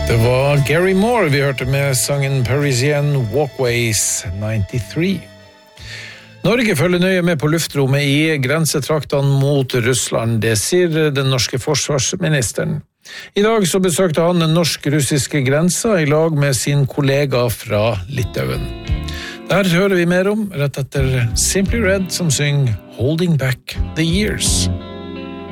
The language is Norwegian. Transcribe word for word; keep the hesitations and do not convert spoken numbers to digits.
Det var Gary Moore vi hørte med sangen Parisian Walkways nittiotre. Norge følger nøye med på luftrommet i grensetraktene mot Russland, det sier den norske forsvarsministeren. I dag så besøkte han den norsk-russiske grensa i lag med sin kollega fra Litauen. Der hører vi mer om rett etter Simply Red som synger Holding Back the Years.